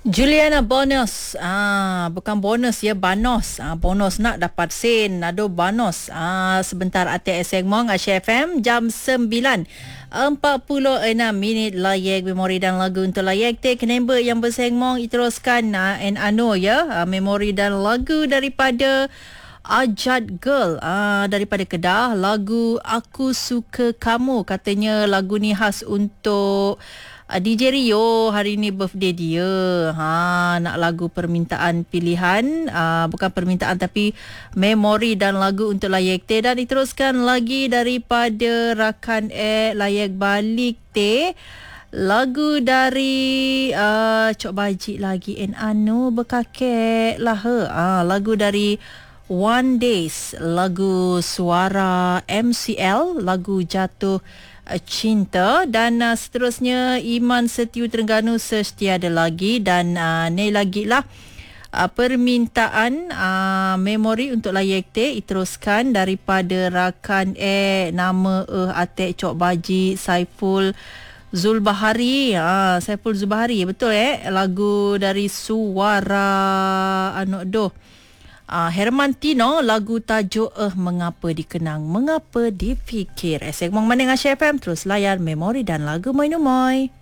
Juliana bonus. Bukan bonus ya, banos. Bonus nak dapat sen. Nado banos. Sebentar ATS Segmong Asia FM jam 9.46 minit layak memori dan lagu untuk layak te kenember yang bersengmong iteruskan ya, memori dan lagu daripada Ajat Girl daripada Kedah, lagu Aku Suka Kamu. Katanya lagu ni khas untuk DJ Rio, hari ni birthday dia. Nak lagu permintaan pilihan, bukan permintaan tapi memori dan lagu untuk layak te. Dan diteruskan lagi daripada rakan layak balik te, lagu dari Cok Baji lagi berkakek lah lagu dari One Days, lagu suara MCL, lagu Jatuh Cinta. Dan seterusnya Iman Setiu Terengganu Setiada Lagi. Dan ni lagi lah permintaan memori untuk layak te diteruskan daripada rakan nama Atek Cok Baji Saiful Zulbahari. Saiful Zulbahari, betul lagu dari suara Hermantino, lagu tajuk Mengapa Dikenang, Mengapa Difikir. Segmen Mana dengan Asia FM, terus layan memori dan lagu Moy Numoy.